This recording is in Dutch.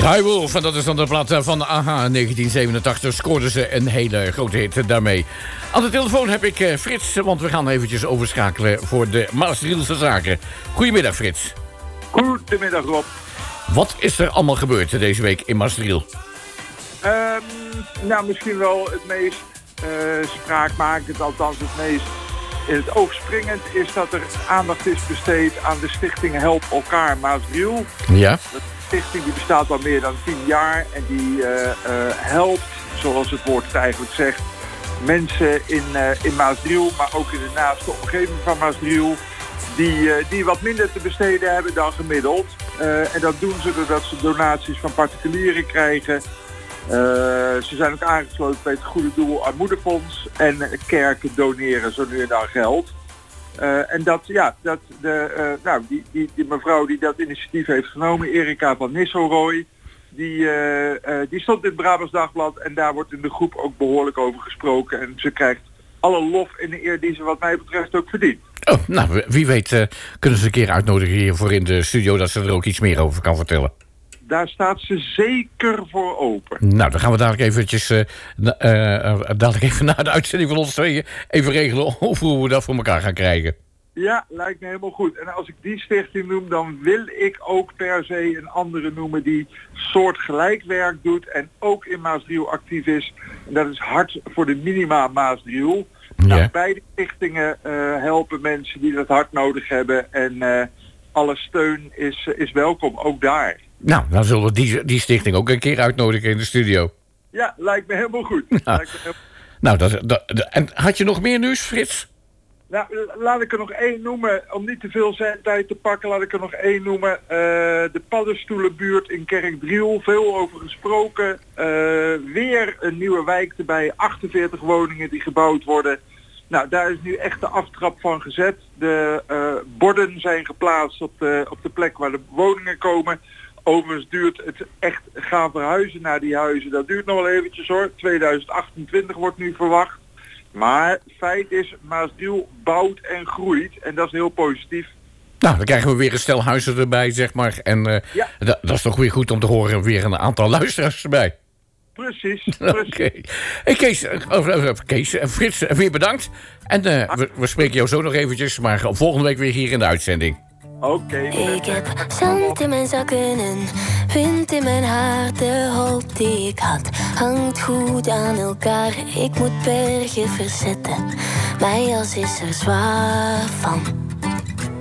Cry Wolf, en dat is dan de plaat van de AHA. 1987 scoorden ze een hele grote hit daarmee. Aan de telefoon heb ik Frits, want we gaan eventjes overschakelen voor de Maasdrielse zaken. Goedemiddag, Frits. Goedemiddag, Rob. Wat is er allemaal gebeurd deze week in Maasdriel? Nou, misschien wel het meest spraakmakend, althans het meest in het oog springend, is dat er aandacht is besteed aan de stichting Help Elkaar Maasdriel. Ja. De stichting die bestaat al meer dan 10 jaar en die helpt, zoals het woord het eigenlijk zegt, mensen in Maasdriel, maar ook in de naaste omgeving van Maasdriel, die wat minder te besteden hebben dan gemiddeld. En dat doen ze doordat ze donaties van particulieren krijgen. Ze zijn ook aangesloten bij het Goede Doel Armoedefonds en kerken doneren zo nu en dan geld. En die mevrouw die dat initiatief heeft genomen, Erika van Nistelrooy, die stond in het Brabants Dagblad en daar wordt in de groep ook behoorlijk over gesproken. En ze krijgt alle lof en de eer die ze wat mij betreft ook verdient. Oh, nou, wie weet kunnen ze een keer uitnodigen hiervoor in de studio, dat ze er ook iets meer over kan vertellen. Daar staat ze zeker voor open. Nou, dan gaan we dadelijk eventjes even na de uitzending van ons tweeën even regelen over hoe we dat voor elkaar gaan krijgen. Ja, lijkt me helemaal goed. En als ik die stichting noem, dan wil ik ook per se een andere noemen die soortgelijk werk doet en ook in Maasdriel actief is. En dat is Hart voor de Minima Maasdriel. Ja. Nou, beide stichtingen helpen mensen die dat hard nodig hebben en alle steun is welkom, ook daar. Nou, dan zullen we die stichting ook een keer uitnodigen in de studio. Ja, lijkt me helemaal goed. Nou, en had je nog meer nieuws, Frits? Nou, laat ik er nog één noemen. Om niet te veel zendtijd te pakken, laat ik er nog één noemen. De paddenstoelenbuurt in Kerkdriel, veel over gesproken. Weer een nieuwe wijk erbij, 48 woningen die gebouwd worden. Nou, daar is nu echt de aftrap van gezet. De borden zijn geplaatst op de plek waar de woningen komen. Overigens duurt het echt gaan verhuizen naar die huizen. Dat duurt nog wel eventjes hoor. 2028 wordt nu verwacht. Maar feit is, Maasdriel bouwt en groeit. En dat is heel positief. Nou, dan krijgen we weer een stel huizen erbij, zeg maar. En ja. Dat is toch weer goed om te horen. Weer een aantal luisteraars erbij. Precies. Oké. Hey, Kees, Frits, weer bedankt. En we spreken jou zo nog eventjes. Maar volgende week weer hier in de uitzending. Oké. Ik heb zand in mijn zakken en wind in mijn haar. De hoop die ik had hangt goed aan elkaar. Ik moet bergen verzetten, mijn jas is er zwaar van.